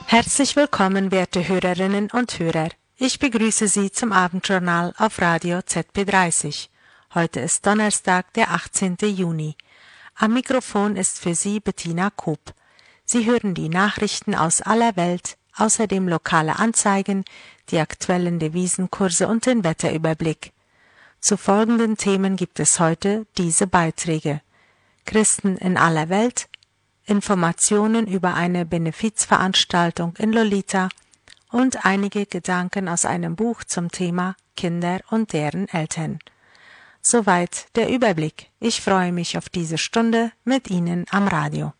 Herzlich willkommen, werte Hörerinnen und Hörer. Ich begrüße Sie zum Abendjournal auf Radio ZP30. Heute ist Donnerstag, der 18. Juni. Am Mikrofon ist für Sie Bettina Koop. Sie hören die Nachrichten aus aller Welt, außerdem lokale Anzeigen, die aktuellen Devisenkurse und den Wetterüberblick. Zu folgenden Themen gibt es heute diese Beiträge: Christen in aller Welt, Informationen über eine Benefizveranstaltung in Lolita und einige Gedanken aus einem Buch zum Thema Kinder und deren Eltern. Soweit der Überblick. Ich freue mich auf diese Stunde mit Ihnen am Radio.